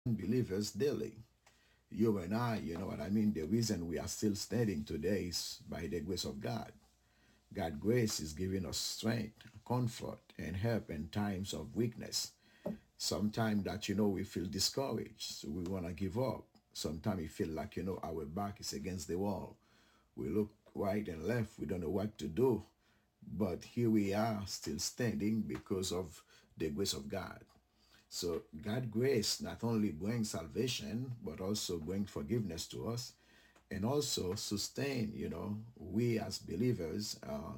believers daily. You and I, you know what I mean? The reason we are still standing today is by the grace of God. God's grace is giving us strength, comfort, and help in times of weakness. Sometimes that, we feel discouraged, so we want to give up. Sometimes we feel like, our back is against the wall. We look right and left, we don't know what to do. But here we are still standing because of the grace of God. So God's grace not only brings salvation, but also brings forgiveness to us and also sustain, we as believers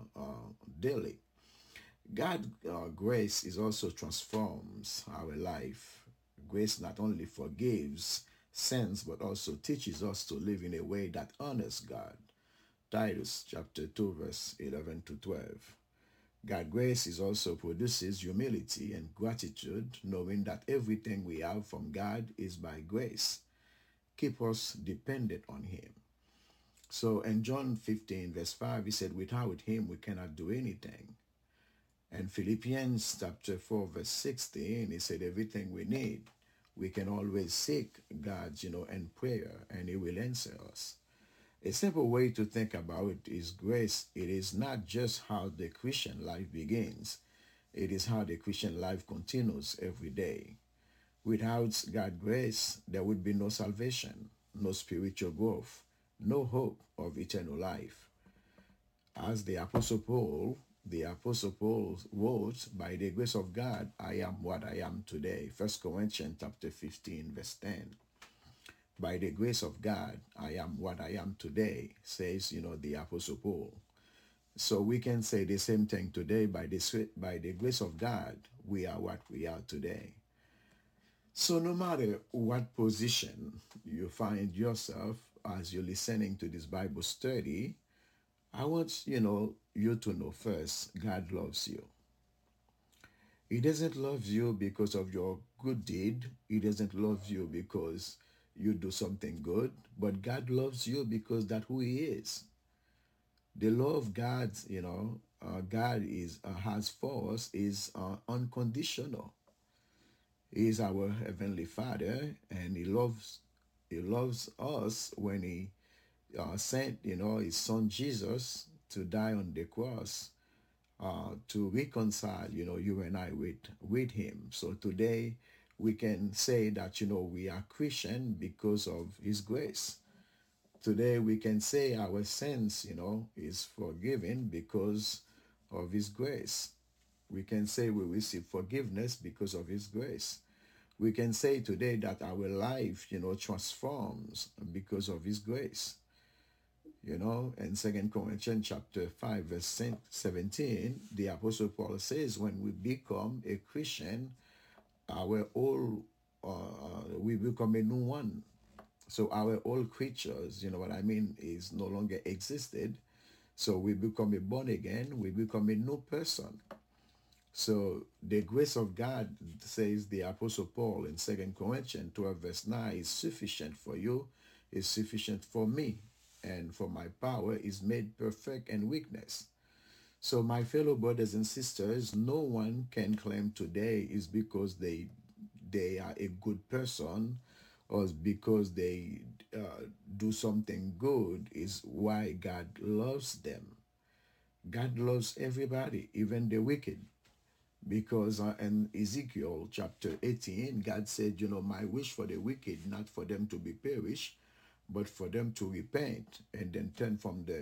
daily. God grace is also transforms our life. Grace not only forgives sins, but also teaches us to live in a way that honors God. Titus chapter 2, verse 11 to 12. God grace is also produces humility and gratitude, knowing that everything we have from God is by grace. Keep us dependent on Him. So in John 15, verse 5, he said, without Him we cannot do anything. And Philippians chapter 4, verse 16, he said, everything we need, we can always seek God, in prayer, and He will answer us. A simple way to think about it is grace. It is not just how the Christian life begins, it is how the Christian life continues every day. Without God's grace, there would be no salvation, no spiritual growth, no hope of eternal life. As the Apostle Paul wrote, by the grace of God, I am what I am today. 1 Corinthians chapter 15, verse 10. By the grace of God, I am what I am today, says, the Apostle Paul. So we can say the same thing today. By the grace of God, we are what we are today. So no matter what position you find yourself as you're listening to this Bible study, I want, you to know first, God loves you. He doesn't love you because of your good deed. He doesn't love you because you do something good, but God loves you because that's who He is. The love of God, God has for us is unconditional. He is our heavenly Father, and He loves us when He sent, His Son Jesus to die on the cross to reconcile, you and I with Him. So today we can say that, we are Christian because of His grace. Today we can say our sins, is forgiven because of His grace. We can say we receive forgiveness because of His grace. We can say today that our life, transforms because of His grace. In 2 Corinthians chapter 5, verse 17, the Apostle Paul says, when we become a Christian, we become a new one. So our old creatures, what I mean, is no longer existed. So we become a born again, we become a new person. So the grace of God, says the Apostle Paul in 2 Corinthians 12, verse 9, is sufficient for you, is sufficient for me, and for my power is made perfect in weakness. So my fellow brothers and sisters, no one can claim today is because they are a good person or because they do something good is why God loves them. God loves everybody, even the wicked. Because in Ezekiel chapter 18, God said, my wish for the wicked, not for them to be perished, but for them to repent and then turn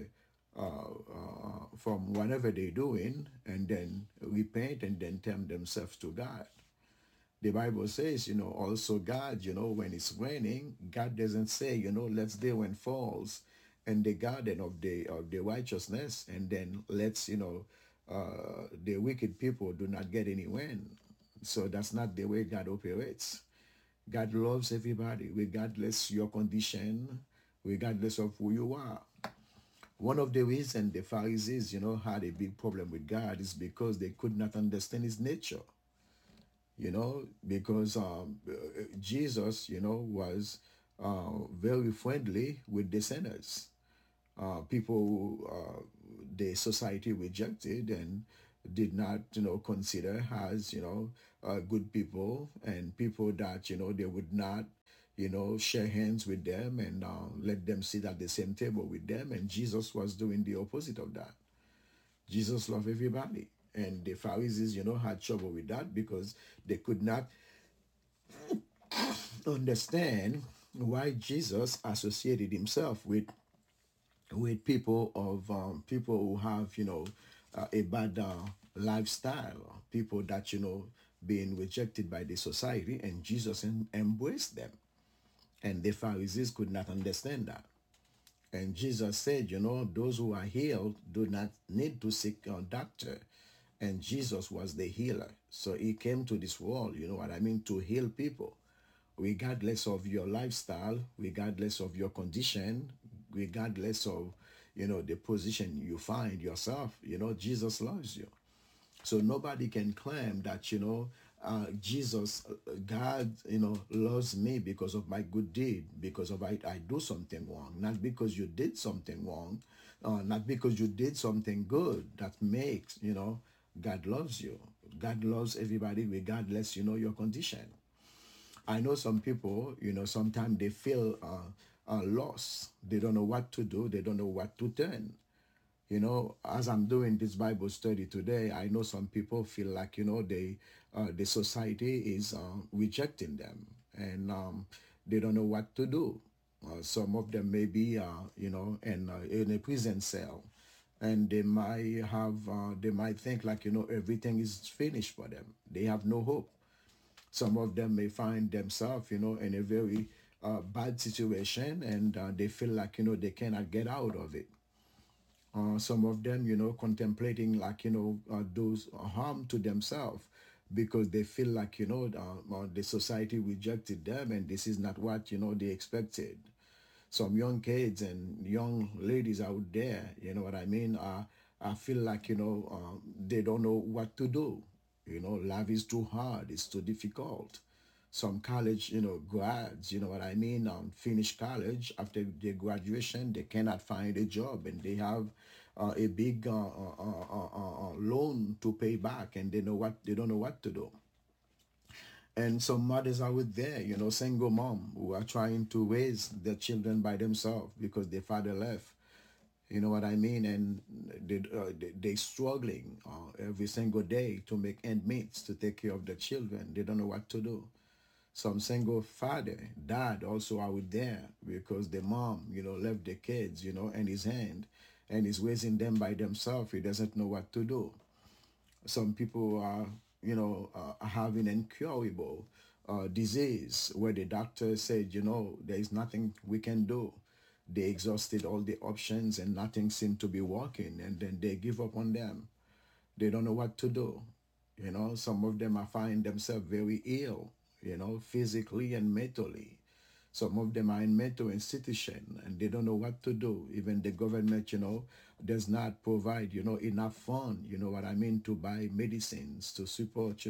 from whatever they're doing and then repent and then turn themselves to God. The Bible says, also God, when it's raining, God doesn't say, let's the rain falls in the garden of the righteousness and then let's, the wicked people do not get any rain. So that's not the way God operates. God loves everybody, regardless your condition, regardless of who you are. One of the reasons the Pharisees, had a big problem with God is because they could not understand His nature. Because Jesus, was very friendly with the sinners. People the society rejected and did not, consider as, good people and people that, they would not, share hands with them and let them sit at the same table with them. And Jesus was doing the opposite of that. Jesus loved everybody. And the Pharisees, had trouble with that because they could not understand why Jesus associated himself with people of people who have a bad lifestyle, people that being rejected by the society, and Jesus embraced them, and the Pharisees could not understand that. And Jesus said, those who are healed do not need to seek a doctor. And Jesus was the healer. So he came to this world, you know what I mean, to heal people, regardless of your lifestyle, regardless of your condition, regardless of, the position you find yourself. Jesus loves you. So nobody can claim that, Jesus, God, loves me because of my good deed, because of I do something wrong, not because you did something wrong, not because you did something good that makes, God loves you. God loves everybody regardless, your condition. I know some people, sometimes they feel lost. They don't know what to do. They don't know what to turn. As I'm doing this Bible study today, I know some people feel like, the society is rejecting them, and they don't know what to do. Some of them may be, in a prison cell, and they might think like, everything is finished for them. They have no hope. Some of them may find themselves, in a very bad situation, and they feel like, they cannot get out of it. Some of them, contemplating like, those harm to themselves because they feel like, the society rejected them and this is not what, they expected. Some young kids and young ladies out there, you know what I mean, I feel like, they don't know what to do. Life is too hard, it's too difficult. Some college, grads, you know what I mean, finish college, after their graduation, they cannot find a job and they have a big loan to pay back, and they don't know what to do. And some mothers are with there, single mom who are trying to raise their children by themselves because their father left. You know what I mean? And they struggling every single day to make end meets to take care of the children. They don't know what to do. Some single father, dad also out there because the mom, left the kids, in his hand, and is raising them by themselves. He doesn't know what to do. Some people are, having incurable disease where the doctor said, there is nothing we can do. They exhausted all the options and nothing seemed to be working, and then they give up on them. They don't know what to do. Some of them are finding themselves very ill, physically and mentally. Some of them are in mental institution and they don't know what to do. Even the government, does not provide, enough fund, you know what I mean, to buy medicines to support,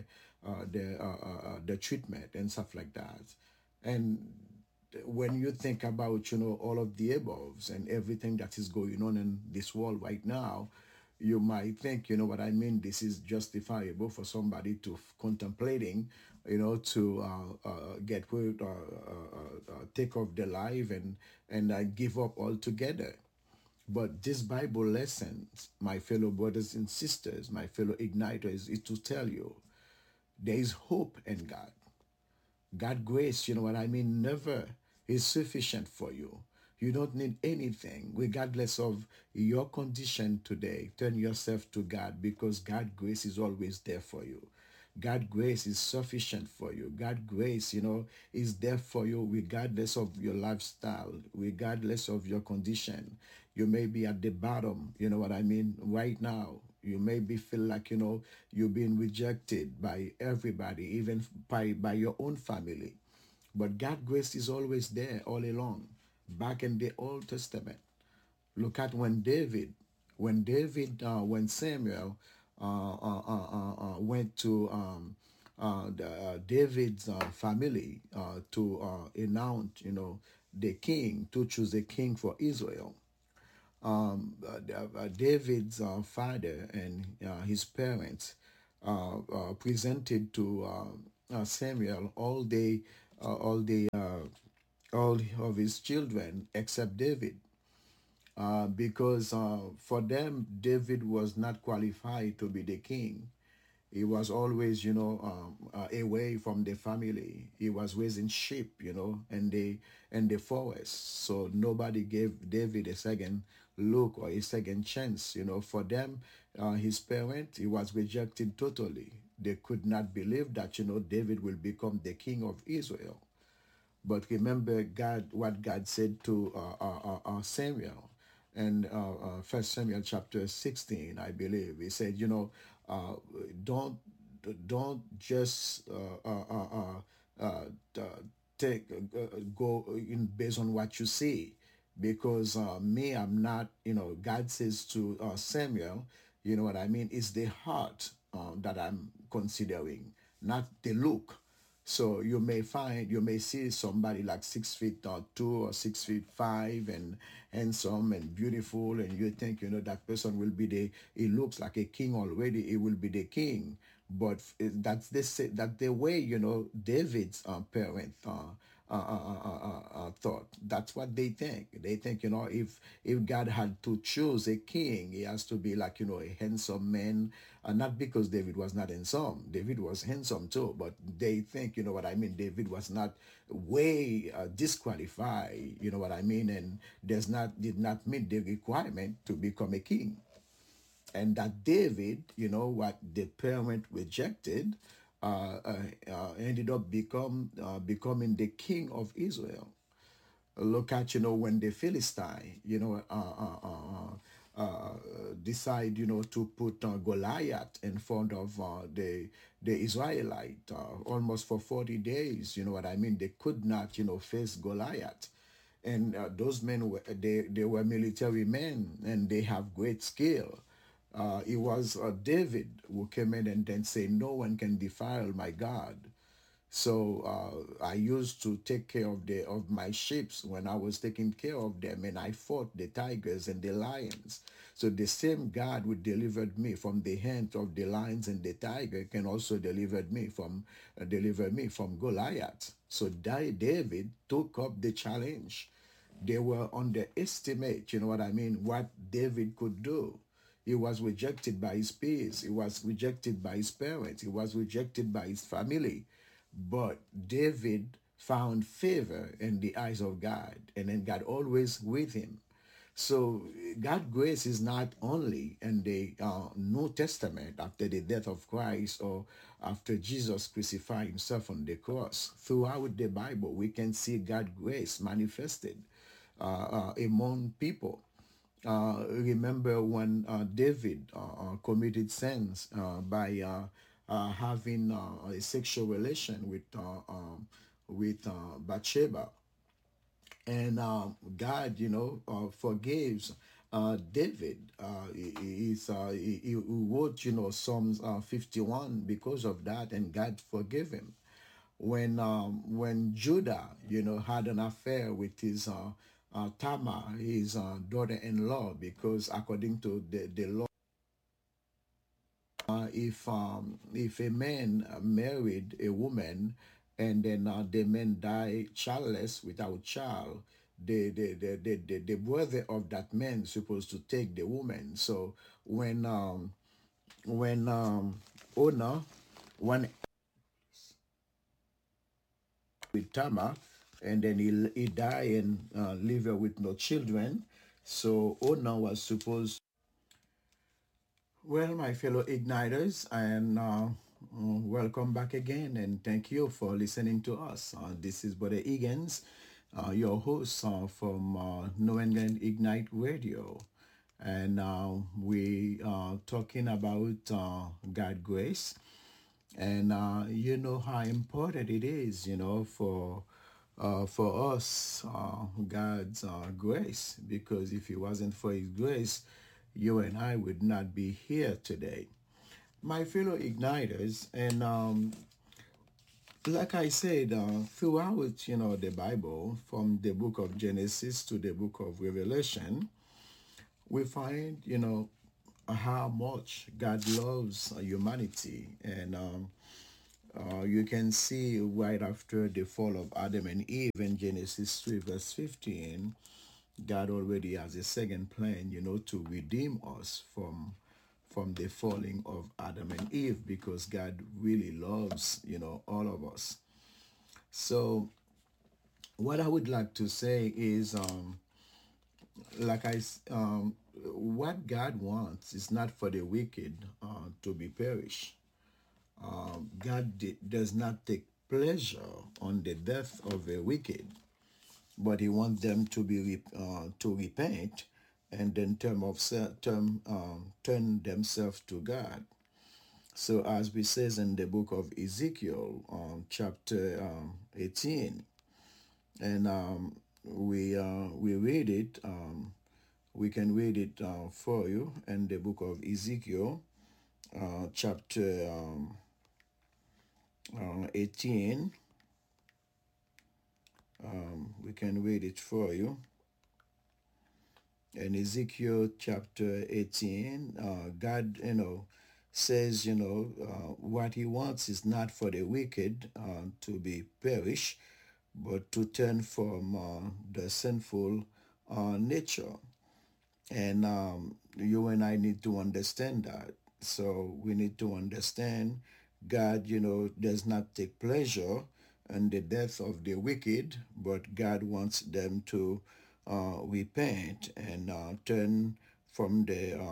the treatment and stuff like that. And when you think about, all of the aboves and everything that is going on in this world right now, you might think, you know what I mean, this is justifiable for somebody to contemplating, to get rid, take off their life and give up altogether. But this Bible lessons, my fellow brothers and sisters, my fellow igniters, is to tell you there is hope in God. God grace, you know what I mean, never is sufficient for you. You don't need anything, regardless of your condition today. Turn yourself to God because God grace is always there for you. God grace is sufficient for you. God grace, is there for you regardless of your lifestyle, regardless of your condition. You may be at the bottom, you know what I mean, right now. You maybe feel like, you're being rejected by everybody, even by your own family. But God's grace is always there all along. Back in the Old Testament, look at when Samuel went to David's family to announce, the king, to choose a king for Israel. David's father and his parents, presented to Samuel all of his children except David, because for them David was not qualified to be the king. He was always, away from the family. He was raising sheep, in the forest. So nobody gave David a second look or a second chance. For them, his parent, he was rejected totally. They could not believe that, David will become the king of Israel. But remember what God said to Samuel, and First Samuel chapter 16, I believe. He said, uh, don't don't just take go in based on what you see, because me, I'm not. God says to Samuel, you know what I mean. It's the heart that I'm considering, not the look. So you may see somebody like 6 feet 2 or 6 feet 5 and handsome and beautiful, and you think that person will be he looks like a king already. He will be the king, but that the way David's parent thought. That's what they think. They think, if God had to choose a king, he has to be like, a handsome man. Not because David was not handsome. David was handsome too, but they think, you know what I mean, David was not way disqualified, you know what I mean, and did not meet the requirement to become a king. And that David, what the parent rejected, ended up becoming the king of Israel. Look at, when the Philistine, decide, to put Goliath in front of the Israelite, almost for 40 days, you know what I mean? They could not, face Goliath. And those men they were military men, and they have great skill. It was David who came in and then said, "No one can defile my God." So I used to take care of my sheep when I was taking care of them, and I fought the tigers and the lions. So the same God who delivered me from the hand of the lions and the tiger can also deliver me from Goliath. So David took up the challenge. They were underestimate, you know what I mean, what David could do. He was rejected by his peers. He was rejected by his parents. He was rejected by his family. But David found favor in the eyes of God, and then God always with him. So God's grace is not only in the New Testament after the death of Christ or after Jesus crucified himself on the cross. Throughout the Bible, we can see God's grace manifested among people. Remember when David committed sins by having a sexual relation with Bathsheba, and God, forgives David. He wrote, Psalms 51 because of that, and God forgave him. When Judah, had an affair with his Tamar, his daughter-in-law, because according to the law, if a man married a woman and then the man died childless without child, the brother of that man is supposed to take the woman. So when Onan, when with Tamar, and then he died and leave her with no children. So Onan was supposed. Well, my fellow igniters, and welcome back again, and thank you for listening to us. This is Brother Egan's, your host from New England Ignite Radio, and we are talking about God grace, and you know how important it is, for us, God's grace, because if it wasn't for His grace, you and I would not be here today. My fellow igniters, and like I said, throughout, the Bible, from the book of Genesis to the book of Revelation, we find, how much God loves humanity. And you can see right after the fall of Adam and Eve in Genesis 3, verse 15, God already has a second plan, to redeem us from the falling of Adam and Eve, because God really loves, all of us. So what I would like to say is, like what God wants is not for the wicked to be perished. God does not take pleasure on the death of the wicked, but He wants them to repent and then turn themselves to God. So, as we says in the book of Ezekiel, chapter 18, and we read it. We can read it for you in the book of Ezekiel, chapter 18. We can read it for you. In Ezekiel chapter 18, God, says, what He wants is not for the wicked to be perished, but to turn from the sinful nature. And you and I need to understand that. So we need to understand God, does not take pleasure in the death of the wicked, but God wants them to repent and turn from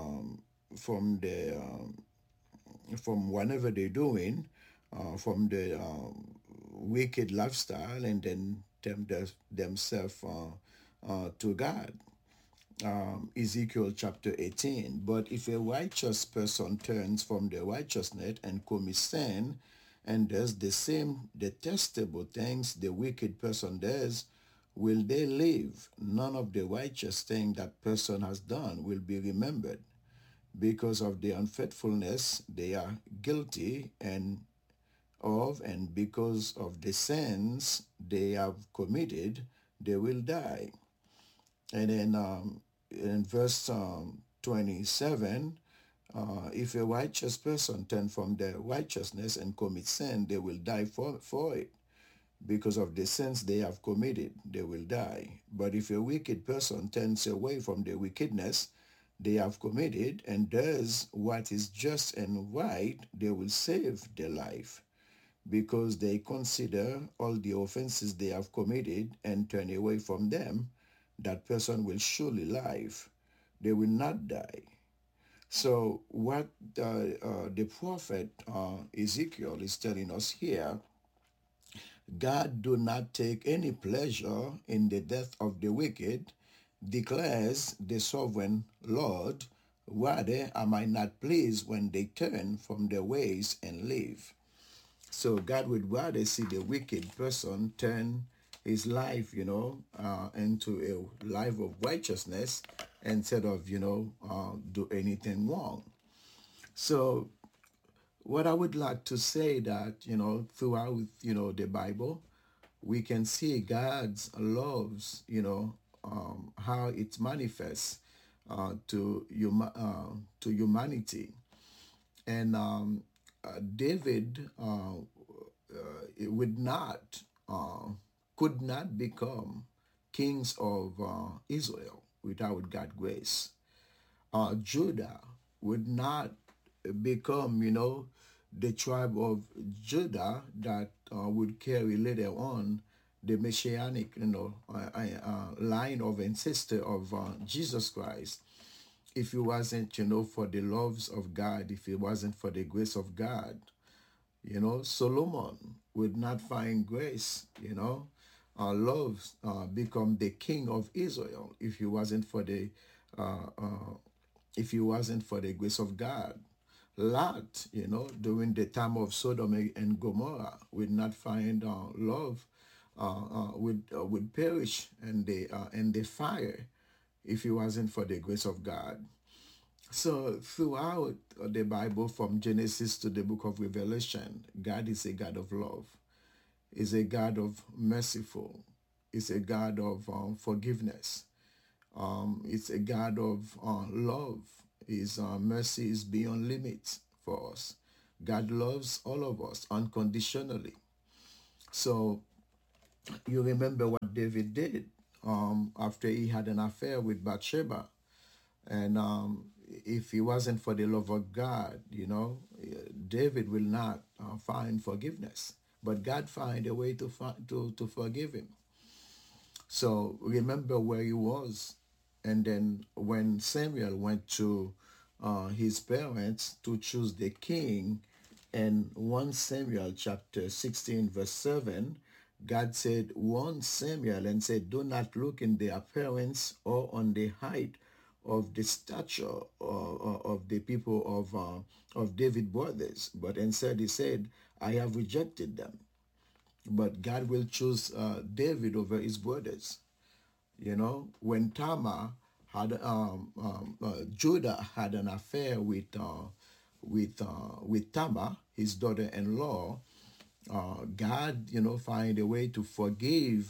from whatever they're doing, from the wicked lifestyle, and then themselves to God. Ezekiel chapter 18. But if a righteous person turns from the righteousness and commits sin and does the same detestable things the wicked person does, will they live? None of the righteous thing that person has done will be remembered. Because of the unfaithfulness they are guilty and because of the sins they have committed, they will die. And then in verse 27, if a righteous person turn from their righteousness and commit sin, they will die for it. Because of the sins they have committed, they will die. But if a wicked person turns away from the wickedness they have committed and does what is just and right, they will save their life. Because they consider all the offenses they have committed and turn away from them, that person will surely live. They will not die. So what the prophet Ezekiel is telling us here, God do not take any pleasure in the death of the wicked, declares the sovereign Lord. Rather, am I not pleased when they turn from their ways and live? So God would rather see the wicked person turn his life, into a life of righteousness instead of, do anything wrong. So what I would like to say that, throughout, the Bible, we can see God's loves, how it manifests to humanity. And David it would not, could not become kings of Israel without God's grace. Judah would not become, the tribe of Judah that would carry later on the messianic, line of ancestor of Jesus Christ. If it wasn't, for the loves of God, if it wasn't for the grace of God, Solomon would not find grace, love become the king of Israel if he wasn't for the grace of God. Lot, during the time of Sodom and Gomorrah, would not find love, would perish in the fire if it wasn't for the grace of God. So throughout the Bible, from Genesis to the book of Revelation, God is a God of love, is a God of merciful, is a God of forgiveness. It's a God of love. His mercy is beyond limits for us. God loves all of us unconditionally. So you remember what David did after he had an affair with Bathsheba. And if it wasn't for the love of God, David will not find forgiveness. But God found a way to forgive him. So remember where he was. And then when Samuel went to his parents to choose the king, and 1 Samuel chapter 16 verse 7, God said, warn Samuel and said, do not look in the appearance or on the height of the stature of the people of David's brothers, but instead he said, I have rejected them. But God will choose David over his brothers. When Tamar had Judah had an affair with Tamar, his daughter-in-law, God, find a way to forgive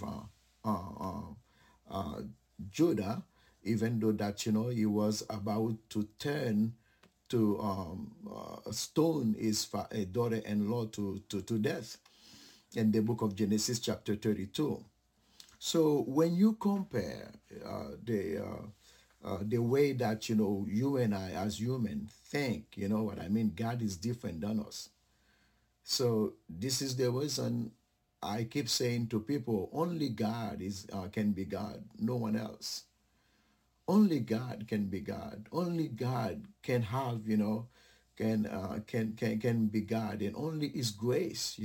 Judah, even though that he was about to turn to stone his daughter-in-law to death in the book of Genesis chapter 32. So when you compare the way that you and I as human think, what I mean, God is different than us. So this is the reason I keep saying to people, only God can be God, no one else. Only God can be God. Only God can have, can be God, and only His grace,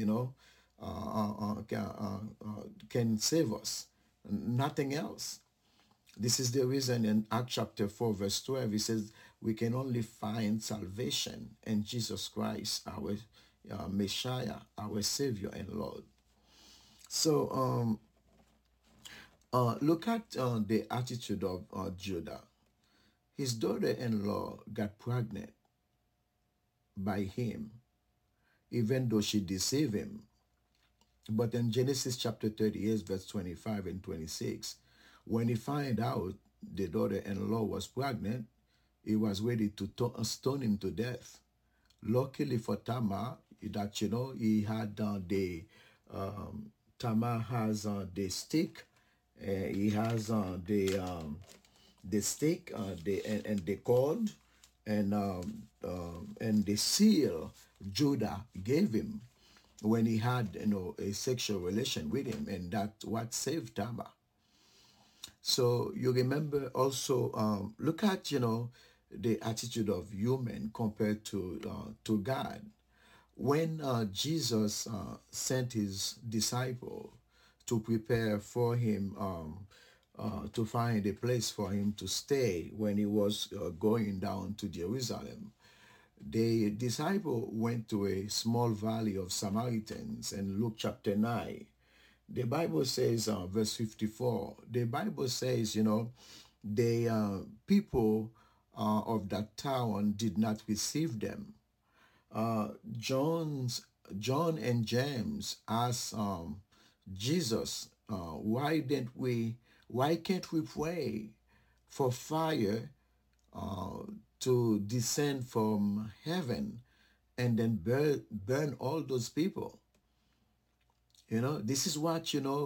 can save us. Nothing else. This is the reason in Acts chapter 4, verse 12, it says we can only find salvation in Jesus Christ, our Messiah, our Savior and Lord. So look at the attitude of Judah. His daughter-in-law got pregnant by him, even though she deceived him. But in Genesis chapter 38, verse 25 and 26, when he found out the daughter-in-law was pregnant, he was ready to stone him to death. Luckily for Tamar, that he had Tamar has the stick, he has the stick, and the cord, and the seal Judah gave him when he had a sexual relation with him, and that's what saved Tamar. So you remember also, look at the attitude of human compared to God. When Jesus sent his disciple to prepare for him, to find a place for him to stay when he was going down to Jerusalem, the disciple went to a small valley of Samaritans in Luke chapter 9. The Bible says, verse 54, the Bible says, the people of that town did not receive them. John and James asked Jesus, why can't we pray for fire to descend from heaven and then burn all those people? This is what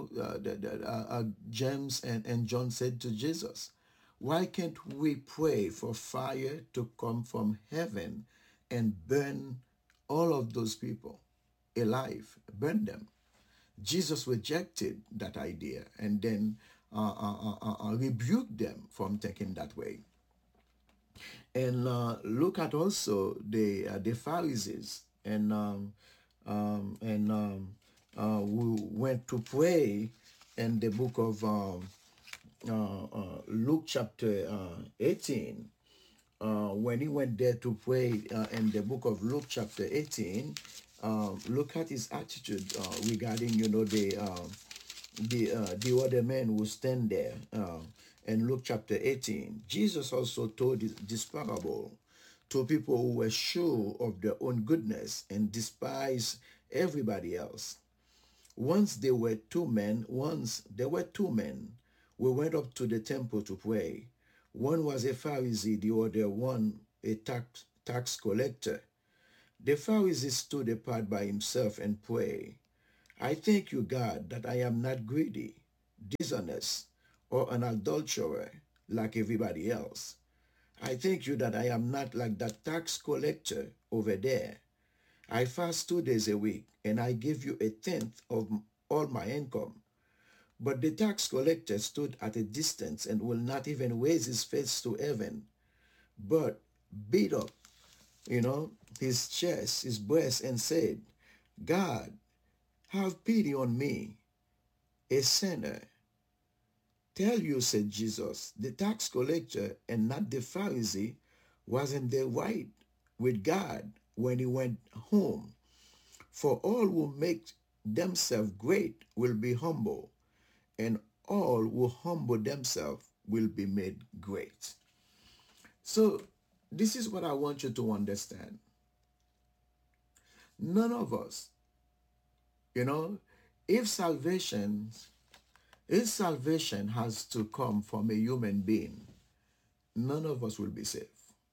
James and John said to Jesus. Why can't we pray for fire to come from heaven and burn all of those people alive, burn them? Jesus rejected that idea and then rebuked them from taking that way. And look at also the Pharisees and who went to pray in the book of Luke chapter 18. When he went there to pray in the book of Luke chapter 18, look at his attitude regarding the other men who stand there. In Luke chapter 18, Jesus also told this parable to people who were sure of their own goodness and despised everybody else. Once there were two men who went up to the temple to pray. One was a Pharisee, the other one a tax collector. The Pharisee stood apart by himself and prayed, I thank you, God, that I am not greedy, dishonest, or an adulterer like everybody else. I thank you that I am not like that tax collector over there. I fast 2 days a week and I give you a tenth of all my income. But the tax collector stood at a distance and will not even raise his face to heaven, but beat up, his chest, his breast, and said, God, have pity on me, a sinner. Tell you, said Jesus, the tax collector and not the Pharisee was in the right with God when he went home. For all who make themselves great will be humble, and all who humble themselves will be made great. So this is what I want you to understand. None of us, you know, if salvation has to come from a human being, none of us will be saved.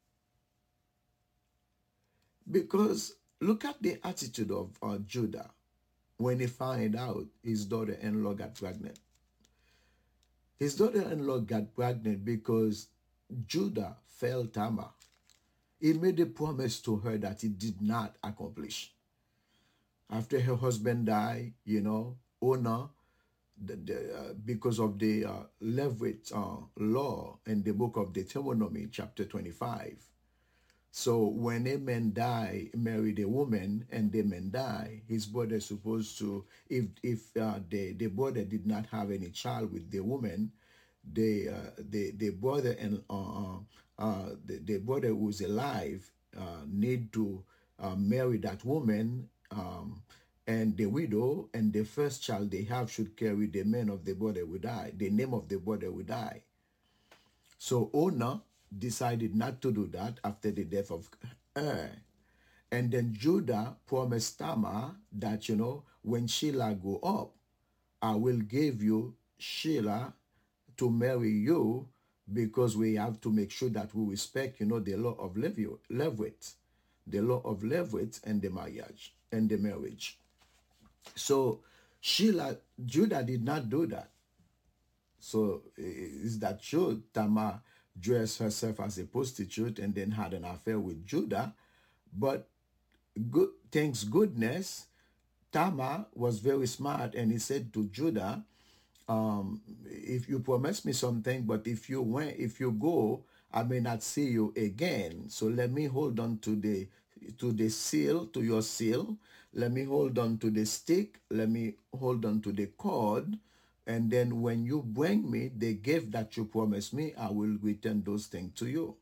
Because look at the attitude of Judah when he found out his daughter-in-law got pregnant. His daughter-in-law got pregnant because Judah failed Tamar. He made a promise to her that he did not accomplish. After her husband died, Onan, because of the Levite law in the book of Deuteronomy, chapter 25. So when a man die, married a woman, and the man die, his brother is supposed to, if the brother did not have any child with the woman, the brother and the brother who's alive need to marry that woman, and the widow and the first child they have should carry the name of the brother who died. The name of the brother who died. So Onan decided not to do that after the death of and then Judah promised Tamar that, when Sheila go up, I will give you Sheila to marry you, because we have to make sure that we respect, the law of Levite, the law of Levite and the marriage. So Judah did not do that. So is that true? Tamar dressed herself as a prostitute and then had an affair with Judah. But thanks goodness, Tamar was very smart, and he said to Judah, if you promise me something, but if you go, I may not see you again. So let me hold on to the seal, to your seal. Let me hold on to the stick. Let me hold on to the cord. And then when you bring me the gift that you promised me, I will return those things to you.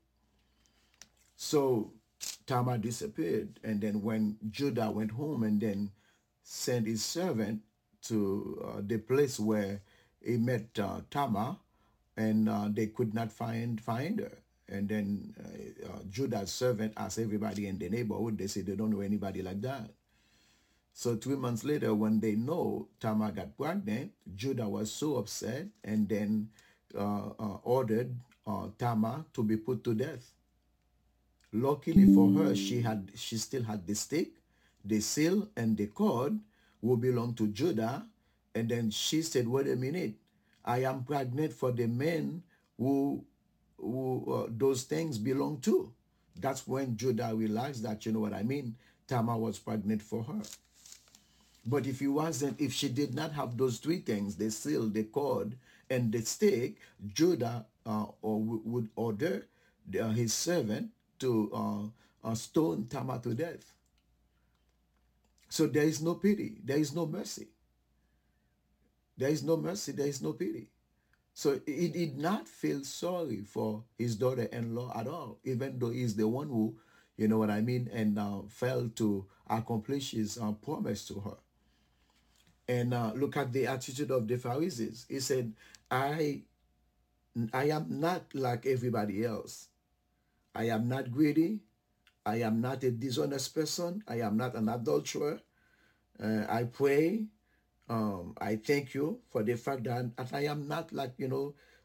So Tamar disappeared. And then when Judah went home and then sent his servant to the place where he met Tamar, and they could not find her. And then Judah's servant asked everybody in the neighborhood. They said they don't know anybody like that. So 3 months later, when they know Tamar got pregnant, Judah was so upset, and then ordered Tamar to be put to death. Luckily for her, she still had the stick, the seal, and the cord who belonged to Judah. And then she said, wait a minute, I am pregnant for the men who those things belong to. That's when Judah realized that, Tamar was pregnant for her. But if she did not have those three things, the seal, the cord, and the stick, Judah would order his servant to stone Tamar to death. So there is no pity. There is no mercy. There is no mercy. There is no pity. So he did not feel sorry for his daughter-in-law at all, even though he's the one who, and failed to accomplish his promise to her. And look at the attitude of the Pharisees. He said, I am not like everybody else. I am not greedy. I am not a dishonest person. I am not an adulterer. I pray. I thank you for the fact that I am not like,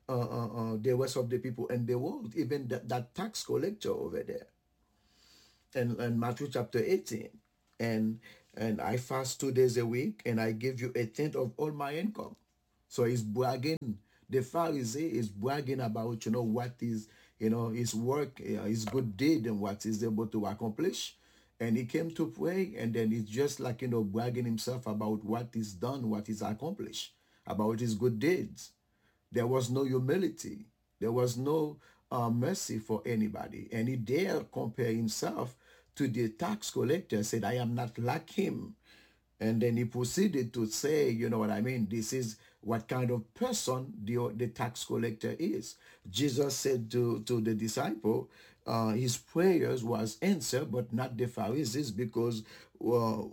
the rest of the people in the world, even that tax collector over there. And Matthew chapter 18. And I fast 2 days a week, and I give you a tenth of all my income. So he's bragging. The Pharisee is bragging about, what is, his work, his good deed, and what he's able to accomplish. And he came to pray, and then he's just like, bragging himself about what he's done, what he's accomplished, about his good deeds. There was no humility. There was no mercy for anybody. And he dared compare himself to the tax collector, said, I am not like him. And then he proceeded to say, you know what I mean? This is what kind of person the tax collector is. Jesus said to the disciple, his prayers was answered, but not the Pharisees, because for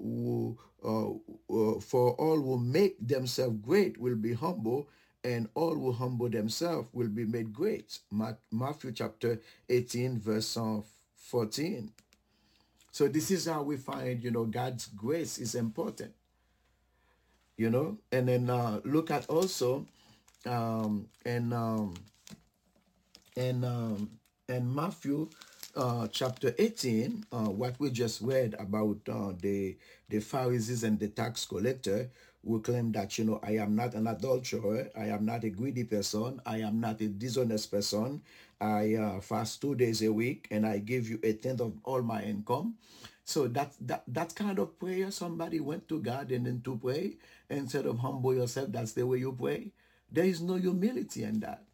all who make themselves great will be humble, and all who humble themselves will be made great. Matthew chapter 18, verse 14. So this is how we find, God's grace is important, And then look at also in Matthew chapter 18, what we just read about the Pharisees and the tax collector, who claim that, I am not an adulterer, I am not a greedy person, I am not a dishonest person, I fast 2 days a week, and I give you a tenth of all my income. So that kind of prayer, somebody went to God and then to pray, instead of humble yourself, that's the way you pray. There is no humility in that.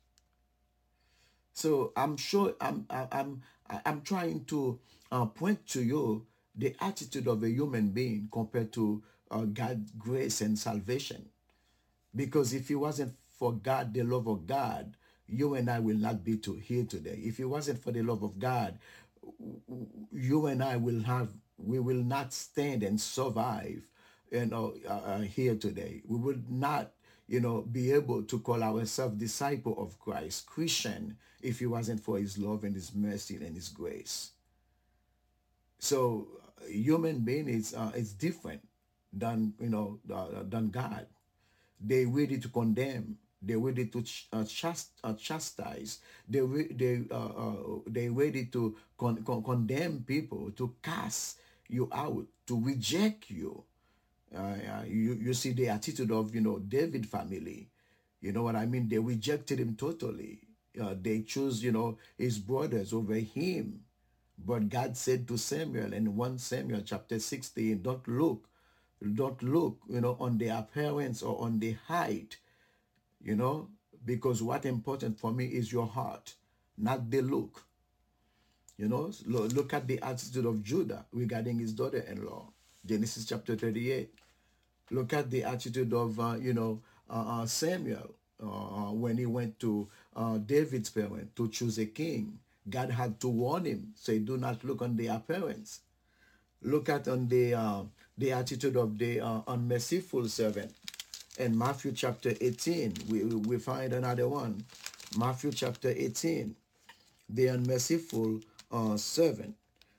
So I'm sure I'm trying to point to you the attitude of a human being compared to God's grace and salvation. Because if it wasn't for God, the love of God, you and I will not be here today. If it wasn't for the love of God, you and I we will not stand and survive, here today. We would not, be able to call ourselves disciple of Christ, Christian, if it wasn't for his love and his mercy and his grace. So human being is different than, than God. They're ready to condemn. They're ready to chastise. They're ready to condemn people, to cast you out, to reject you. You see the attitude of, David family. You know what I mean? They rejected him totally. They chose, his brothers over him. But God said to Samuel in 1 Samuel chapter 16, don't look, on the appearance or on the height, because what important for me is your heart, not the look. Look at the attitude of Judah regarding his daughter-in-law, Genesis chapter 38. Look at the attitude of, Samuel when he went to David's parent to choose a king. God had to warn him, say, do not look on the appearance. Look at on the attitude of the unmerciful servant. In Matthew chapter 18, we find another one. Matthew chapter 18, the unmerciful servant.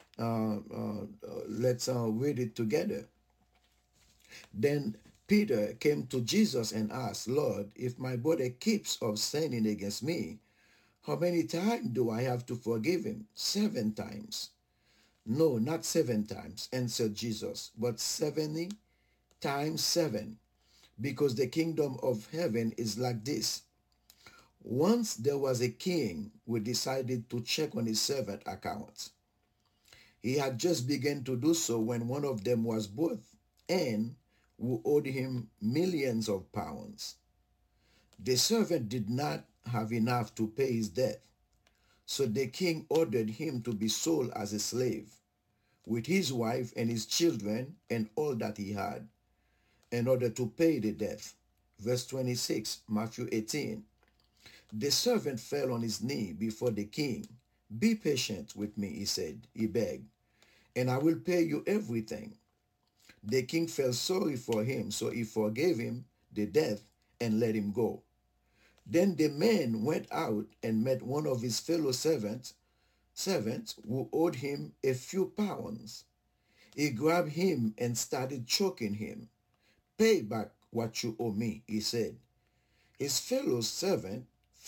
Let's read it together. Then Peter came to Jesus and asked, Lord, if my brother keeps on sinning against me, how many times do I have to forgive him? 7 times. No, not 7 times, answered Jesus, but 70 times 7. Because the kingdom of heaven is like this. Once there was a king who decided to check on his servant accounts. He had just begun to do so when one of them was bought and who owed him millions of pounds. The servant did not have enough to pay his debt, so the king ordered him to be sold as a slave, with his wife and his children and all that he had, in order to pay the debt. Verse 26, Matthew 18. The servant fell on his knee before the king. Be patient with me, he said, he begged, and I will pay you everything. The king felt sorry for him, so he forgave him the debt and let him go. Then the man went out and met one of his fellow servants who owed him a few pounds. He grabbed him and started choking him. Pay back what you owe me, he said. His fellow servant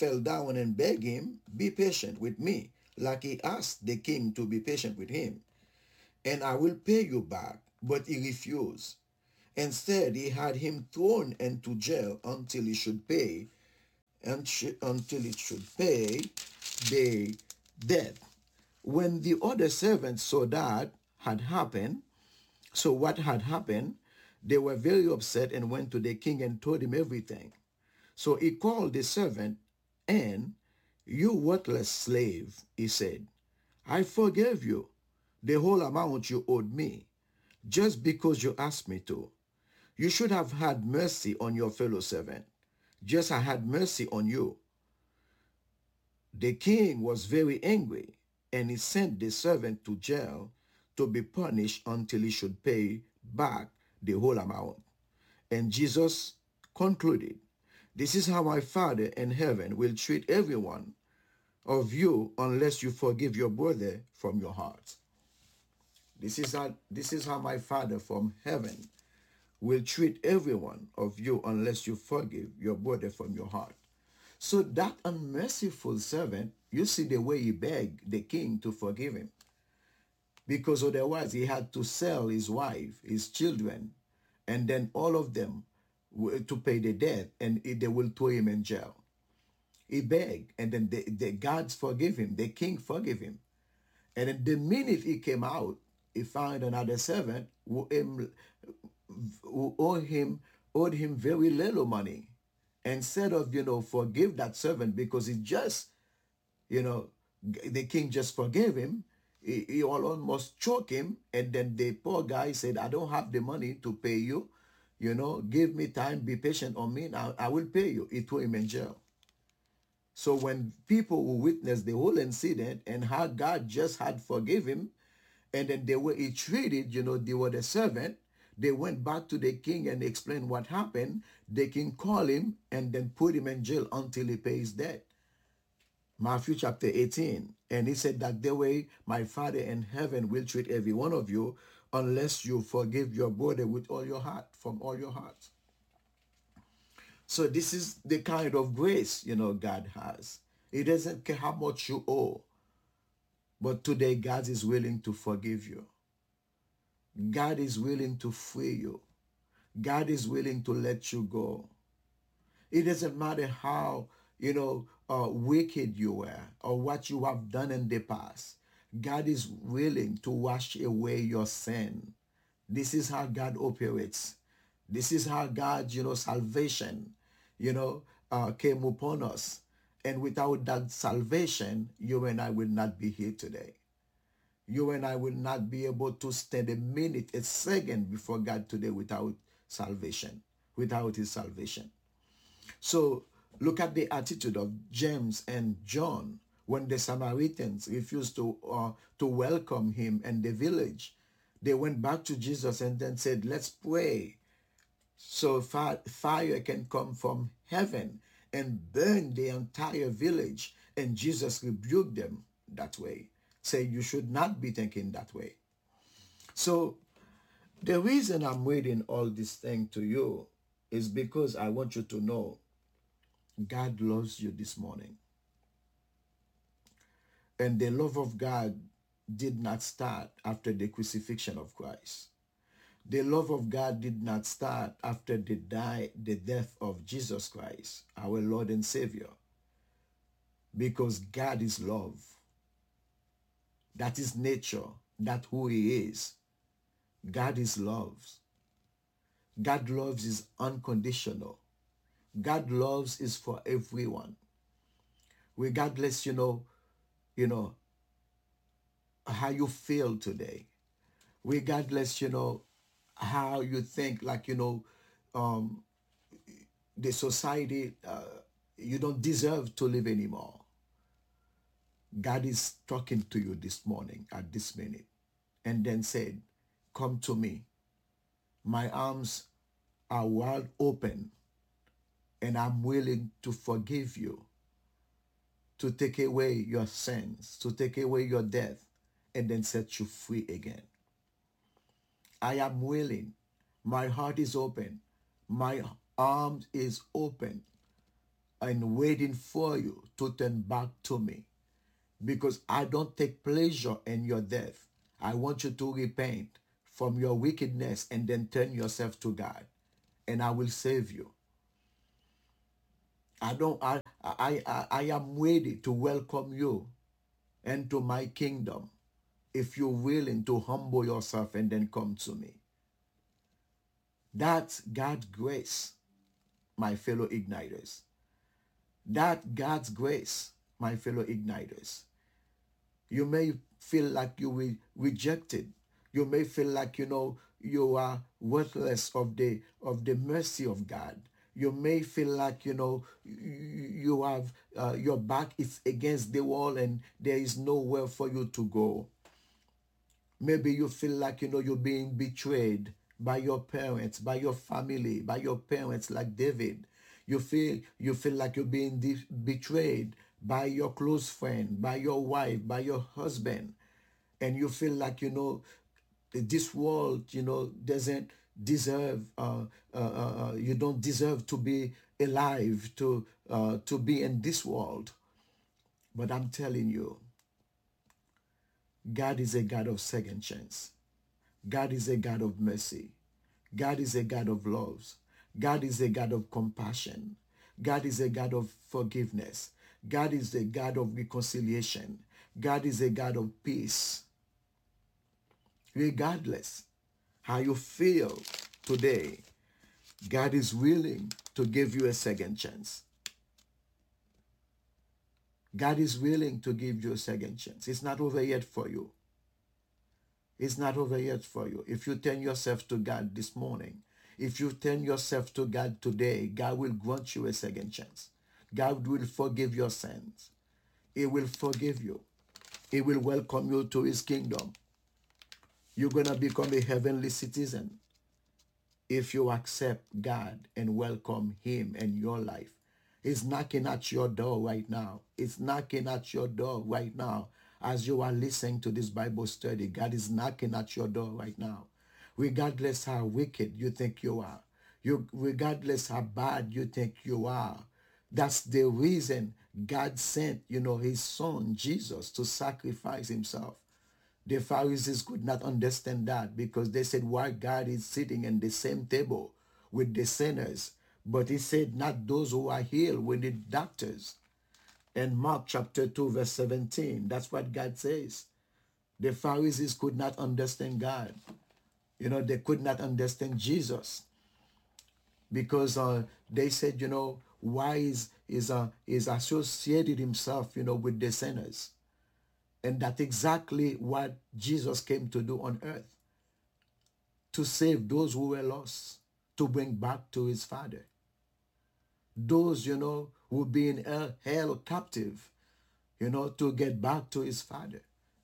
fell down and begged him, "Be patient with me," like he asked the king to be patient with him, "and I will pay you back." But he refused. Instead, he had him thrown into jail until he should pay, until he should pay the debt. When the other servants saw that had happened, so what had happened, they were very upset and went to the king and told him everything. So he called the servant and, "You worthless slave," he said, "I forgave you the whole amount you owed me, just because you asked me to. You should have had mercy on your fellow servant, just as I had mercy on you." The king was very angry, and he sent the servant to jail to be punished until he should pay back the whole amount. And Jesus concluded, "This is how my Father in heaven will treat every one of you unless you forgive your brother from your heart." This is how my Father from heaven will treat every one of you unless you forgive your brother from your heart. So that unmerciful servant, you see the way he begged the king to forgive him, because otherwise he had to sell his wife, his children, and then all of them to pay the debt, and they will throw him in jail. He begged, and then the gods forgive him, the king forgive him. And then the minute he came out, he found another servant who owed him very little money. Instead of, forgive that servant because he just, the king just forgave him, he almost choked him. And then the poor guy said, "I don't have the money to pay you. Give me time, be patient on me, now I will pay you." He threw him in jail. So when people who witnessed the whole incident and how God just had forgive him, and then the way he treated, the other servant, they went back to the king and explained what happened. The king called him and then put him in jail until he pays debt. Matthew chapter 18. And he said that the way my Father in heaven will treat every one of you unless you forgive your brother with all your heart, from all your heart. So this is the kind of grace, God has. He doesn't care how much you owe. But today, God is willing to forgive you. God is willing to free you. God is willing to let you go. It doesn't matter how, wicked you were or what you have done in the past. God is willing to wash away your sin. This is how God operates. This is how God, salvation, came upon us. And without that salvation, you and I will not be here today. You and I will not be able to stand a minute, a second before God today without salvation, without his salvation. So look at the attitude of James and John when the Samaritans refused to welcome him in the village. They went back to Jesus and then said, "Let's pray so fire can come from heaven and burn the entire village." And Jesus rebuked them that way. Say, you should not be thinking that way. So the reason I'm reading all this thing to you is because I want you to know God loves you this morning. And the love of God did not start after the crucifixion of Christ. The love of God did not start after the death of Jesus Christ, our Lord and Savior. Because God is love. That is nature. That's who he is. God is love. God loves is unconditional. God loves is for everyone. Regardless, how you feel today. Regardless, how you think, like, the society, you don't deserve to live anymore. God is talking to you this morning at this minute and then said, "Come to me. My arms are wide open and I'm willing to forgive you, to take away your sins, to take away your death, and then set you free again. I am willing. My heart is open. My arms is open. and waiting for you to turn back to me, because I don't take pleasure in your death. I want you to repent from your wickedness and then turn yourself to God, and I will save you. I am ready to welcome you into my kingdom if you're willing to humble yourself and then come to me. That's God's grace, my fellow igniters. That God's grace, my fellow igniters. You may feel like you will rejected. You may feel like, you are worthless of the mercy of God. You may feel like, you have your back is against the wall and there is nowhere for you to go. Maybe you feel like, you're being betrayed by your parents, by your family, by your parents, like David. You feel like you're being betrayed by your close friend, by your wife, by your husband. And you feel like, this world, doesn't deserve, you don't deserve to be alive, to be in this world. But I'm telling you, God is a God of second chance. God is a God of mercy. God is a God of love. God is a God of compassion. God is a God of forgiveness. God is a God of reconciliation. God is a God of peace. Regardless how you feel today, God is willing to give you a second chance. God is willing to give you a second chance. It's not over yet for you. It's not over yet for you. If you turn yourself to God this morning, if you turn yourself to God today, God will grant you a second chance. God will forgive your sins. He will forgive you. He will welcome you to his kingdom. You're going to become a heavenly citizen if you accept God and welcome him in your life. He's knocking at your door right now. It's knocking at your door right now. As you are listening to this Bible study, God is knocking at your door right now. Regardless how wicked you think you are, regardless how bad you think you are, that's the reason God sent, his son, Jesus, to sacrifice himself. The Pharisees could not understand that because they said, why God is sitting in the same table with the sinners? But he said, not those who are healed, we need doctors. In Mark chapter 2, verse 17, that's what God says. The Pharisees could not understand God. They could not understand Jesus because they said, why is associated himself, with the sinners. And that's exactly what Jesus came to do on earth. To save those who were lost, to bring back to his Father. Those, who being held captive, to get back to his Father.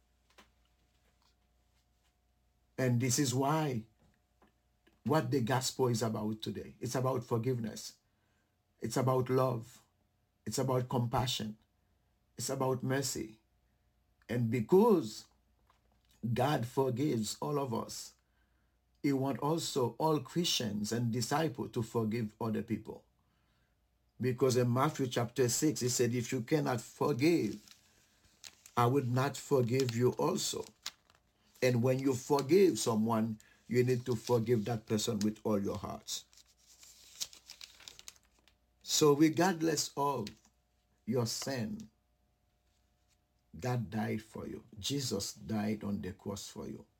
And this is why what the gospel is about today. It's about forgiveness. It's about love. It's about compassion. It's about mercy. And because God forgives all of us, he wants also all Christians and disciples to forgive other people. Because in Matthew chapter 6, he said, if you cannot forgive, I would not forgive you also. And when you forgive someone, you need to forgive that person with all your hearts. So regardless of your sin, God died for you. Jesus died on the cross for you.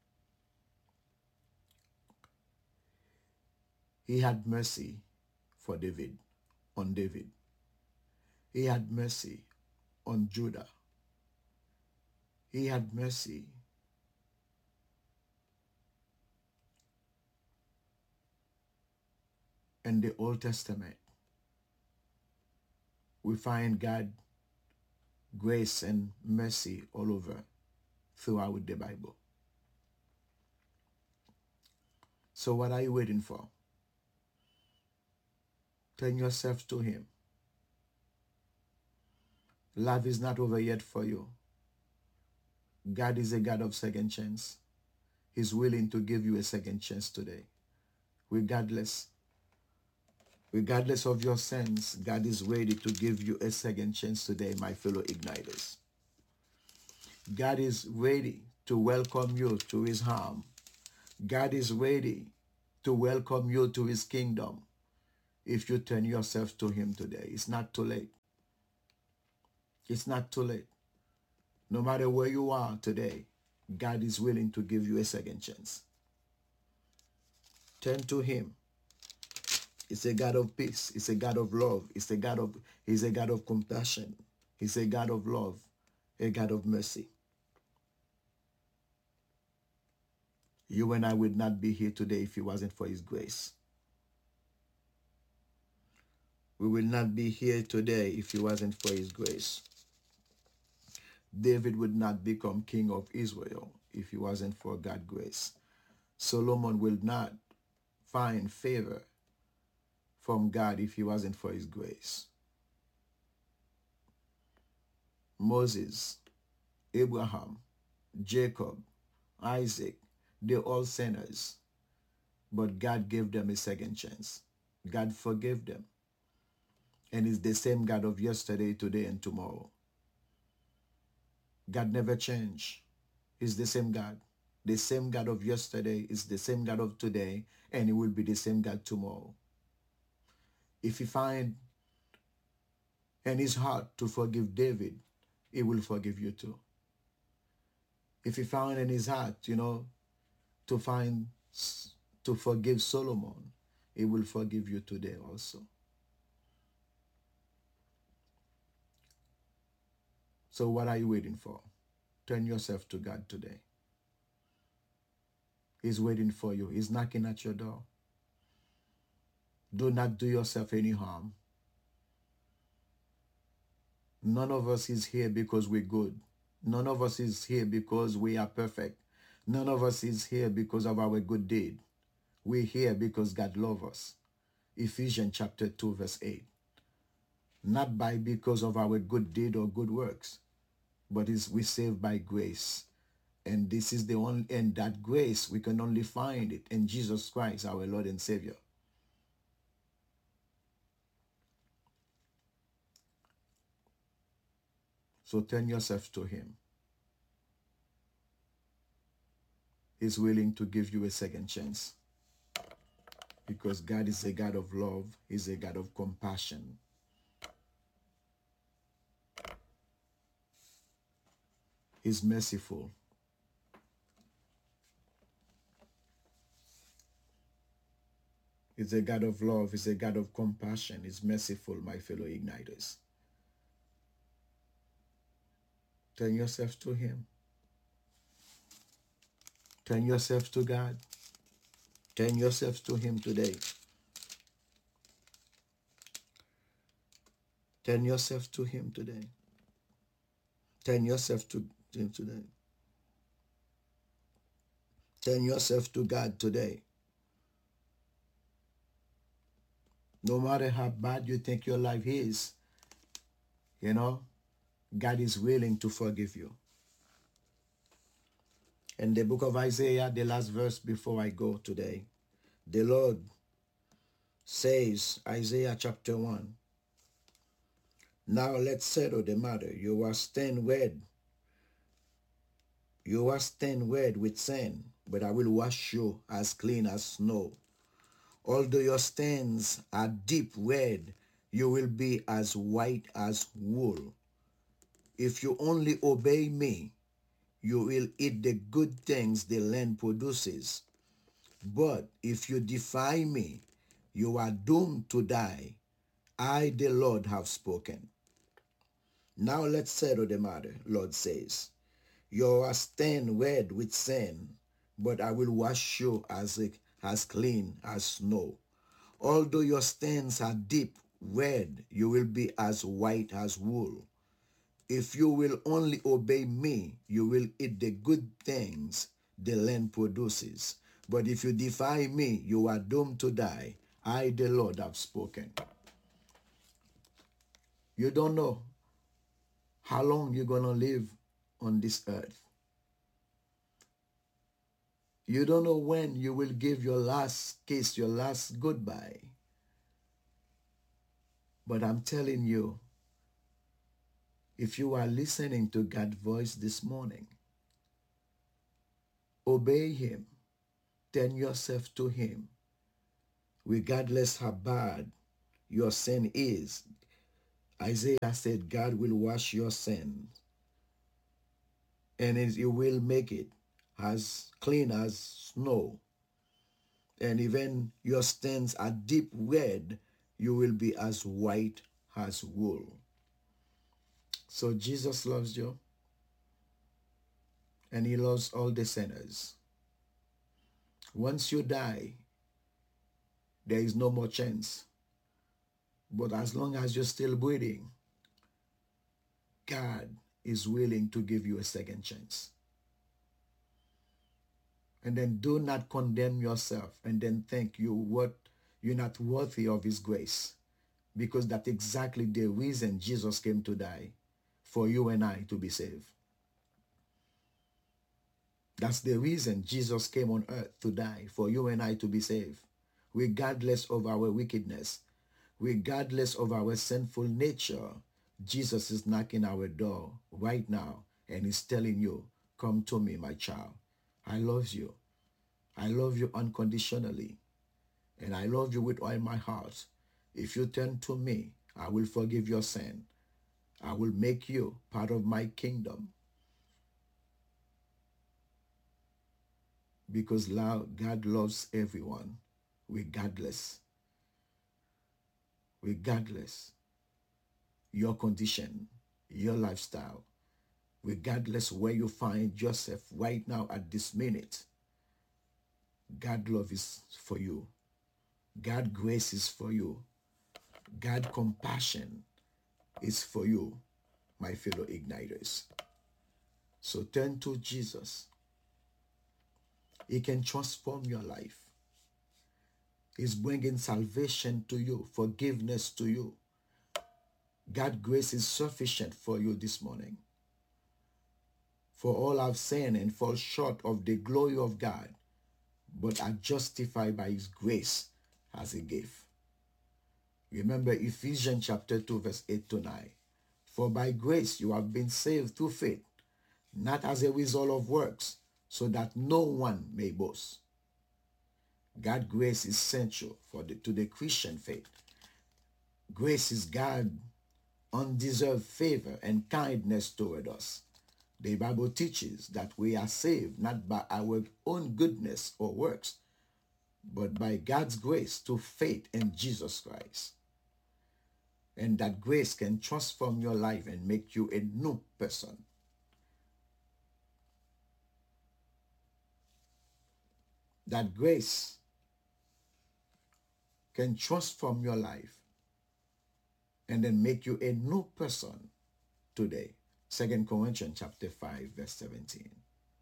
He had mercy for David, on David. He had mercy on Judah. He had mercy in the Old Testament. We find God grace and mercy all over throughout the Bible. So what are you waiting for? Turn yourself to him. Life is not over yet for you. God is a God of second chance. He's willing to give you a second chance today, regardless Regardless of your sins, God is ready to give you a second chance today, my fellow igniters. God is ready to welcome you to his home. God is ready to welcome you to his kingdom if you turn yourself to him today. It's not too late. It's not too late. No matter where you are today, God is willing to give you a second chance. Turn to him. It's a God of peace. It's a God of love. He's a God of compassion. He's a God of love, a God of mercy. You and I would not be here today if it wasn't for his grace. We will not be here today if it wasn't for his grace. David would not become king of Israel if it wasn't for God's grace. Solomon will not find favor from God if it wasn't for his grace. Moses, Abraham, Jacob, Isaac, they're all sinners, but God gave them a second chance. God forgave them. And it's the same God of yesterday, today, and tomorrow. God never changed. He's the same God. The same God of yesterday is the same God of today, and he will be the same God tomorrow. If he find in his heart to forgive David, he will forgive you too. If he found in his heart, to forgive Solomon, he will forgive you today also. So what are you waiting for? Turn yourself to God today. He's waiting for you. He's knocking at your door. Do not do yourself any harm. None of us is here because we're good. None of us is here because we are perfect. None of us is here because of our good deed. We're here because God loves us. Ephesians chapter 2 verse 8. Not because of our good deed or good works, but we're saved by grace. And this is and that grace, we can only find it in Jesus Christ, our Lord and Savior. So turn yourself to him. He's willing to give you a second chance. Because God is a God of love. He's a God of compassion. He's merciful. He's a God of love. He's a God of compassion. He's merciful, my fellow igniters. Turn yourself to him. Turn yourself to God. Turn yourself to him today. Turn yourself to him today. Turn yourself to him today. Turn yourself to God today. No matter how bad you think your life is, God is willing to forgive you. In the book of Isaiah, the last verse before I go today, the Lord says, Isaiah chapter 1, now let's settle the matter. You are stained red. You are stained red with sin, but I will wash you as clean as snow. Although your stains are deep red, you will be as white as wool. If you only obey me, you will eat the good things the land produces. But if you defy me, you are doomed to die. I, the Lord, have spoken. Now let's settle the matter, Lord says. You are stained red with sin, but I will wash you as clean as snow. Although your stains are deep red, you will be as white as wool. If you will only obey me, you will eat the good things the land produces. But if you defy me, you are doomed to die. I, the Lord, have spoken. You don't know how long you're going to live on this earth. You don't know when you will give your last kiss, your last goodbye. But I'm telling you, if you are listening to God's voice this morning, obey him. Turn yourself to him. Regardless how bad your sin is. Isaiah said, God will wash your sin and he will make it as clean as snow. And even your sins are deep red, you will be as white as wool. So Jesus loves you, and he loves all the sinners. Once you die, there is no more chance. But as long as you're still breathing, God is willing to give you a second chance. And then do not condemn yourself and then think you're not worthy of his grace. Because that's exactly the reason Jesus came to die, for you and I to be saved. That's the reason Jesus came on earth to die, for you and I to be saved. Regardless of our wickedness, regardless of our sinful nature, Jesus is knocking our door right now and he's telling you, come to me, my child. I love you. I love you unconditionally. And I love you with all my heart. If you turn to me, I will forgive your sin. I will make you part of my kingdom. Because God loves everyone, regardless your condition, your lifestyle, regardless where you find yourself right now at this minute. God love is for you. God grace is for you. God compassion is for you, my fellow igniters. So turn to Jesus. He can transform your life. He's bringing salvation to you, forgiveness to you. God's grace is sufficient for you this morning. For all have sinned and fall short of the glory of God, but are justified by his grace as a gift. Remember Ephesians chapter 2 verse 8 to 9. For by grace you have been saved through faith, not as a result of works, so that no one may boast. God's grace is essential to the Christian faith. Grace is God's undeserved favor and kindness toward us. The Bible teaches that we are saved not by our own goodness or works, but by God's grace through faith in Jesus Christ. And that grace can transform your life and make you a new person. That grace can transform your life and then make you a new person today. 2 Corinthians chapter 5 verse 17.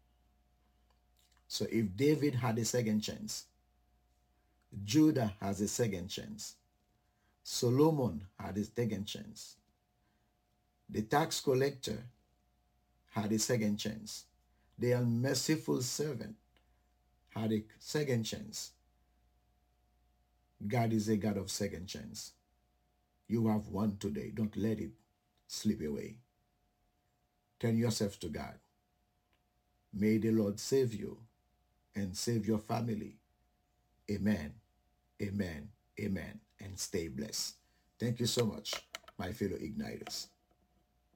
So if David had a second chance, Judah has a second chance, Solomon had a second chance, the tax collector had a second chance, the unmerciful servant had a second chance. God is a God of second chance. You have one today. Don't let it slip away. Turn yourself to God. May the Lord save you and save your family. Amen, amen, amen, and stay blessed. Thank you so much, my fellow igniters.